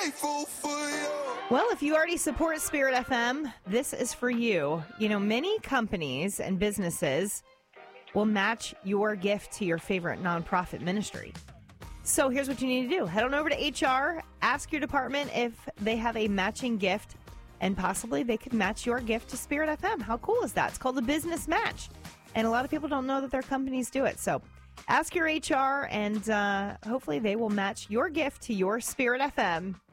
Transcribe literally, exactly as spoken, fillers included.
grateful for you. Well, if you already support Spirit F M, this is for you. You know, many companies and businesses will match your gift to your favorite nonprofit ministry. So here's what you need to do. Head on over to H R, ask your department if they have a matching gift, and possibly they could match your gift to Spirit F M. How cool is that? It's called a business match. And a lot of people don't know that their companies do it. So ask your H R, and uh, hopefully they will match your gift to your Spirit F M.